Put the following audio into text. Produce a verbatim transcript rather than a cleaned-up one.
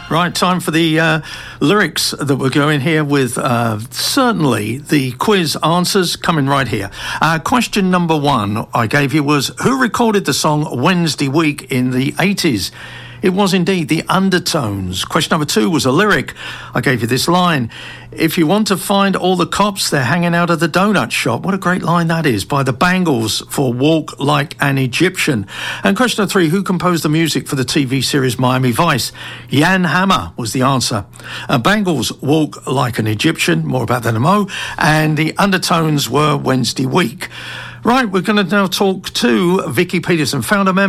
Right, time for the uh, lyrics that we're going here with. Uh, certainly, the quiz answers coming right here. Uh, question number one I gave you was, who recorded the song Wednesday Week in the eighties? It was indeed the Undertones. Question number two was a lyric. I gave you this line. If you want to find all the cops, they're hanging out at the donut shop. What a great line that is, by the Bangles for Walk Like an Egyptian. And question number three, who composed the music for the T V series Miami Vice? Jan Hammer was the answer. Uh, Bangles, Walk Like an Egyptian, more about that in a mo. And the Undertones were Wednesday Week. Right, we're going to now talk to Vicky Peterson, founder member